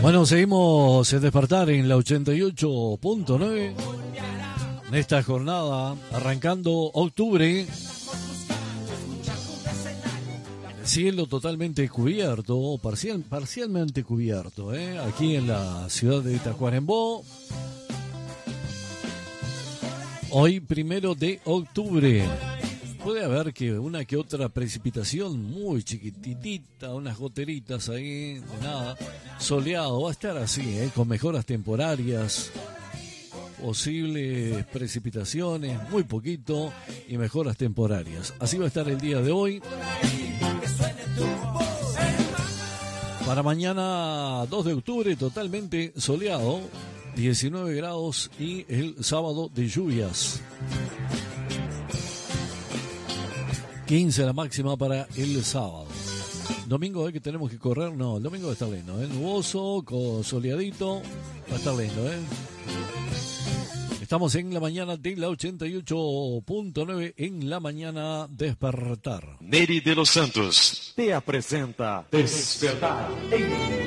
Bueno, seguimos en Despertar en la 88.9. En esta jornada, arrancando octubre. El cielo totalmente cubierto, parcialmente cubierto, aquí en la ciudad de Tacuarembó. Hoy, 1 de octubre. Puede haber que una que otra precipitación muy chiquitita, unas goteritas ahí, de nada. Soleado, va a estar así, con mejoras temporarias, posibles precipitaciones, muy poquito, y mejoras temporarias. Así va a estar el día de hoy. Para mañana 2 de octubre, totalmente soleado, 19 grados, y el sábado de lluvias. 15 la máxima para el sábado. Domingo que tenemos que correr, no, el domingo va a estar lindo, nuboso, soleadito, va a estar lindo, Estamos en la mañana de la 88.9, en la mañana Despertar. Neri de los Santos te apresenta Despertar.